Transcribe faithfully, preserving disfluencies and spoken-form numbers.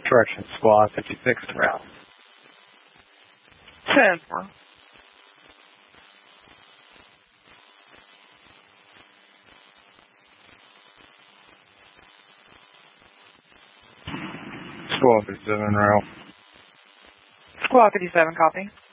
Correction, Squad fifty-six en route. ten four. Squad fifty-seven en route. Squad fifty-seven, copy.